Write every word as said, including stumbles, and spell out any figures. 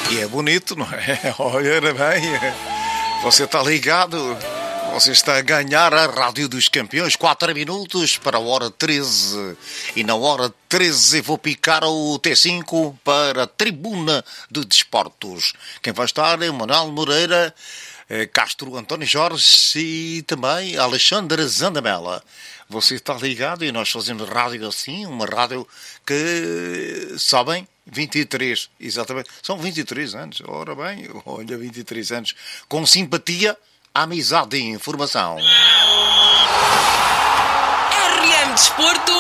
E é bonito, não é? Olha bem, você está ligado, você está a ganhar a Rádio dos Campeões, quatro minutos para a hora treze. E na hora treze vou picar o T cinco para a Tribuna de Desportos. Quem vai estar é Manuel Moreira, Castro António Jorge e também Alexandre Zandamela. Você está ligado e nós fazemos rádio assim, uma rádio que, sabem, vinte e três, exatamente, são vinte e três anos, ora bem, olha, vinte e três anos, com simpatia, amizade e informação. R M Desporto.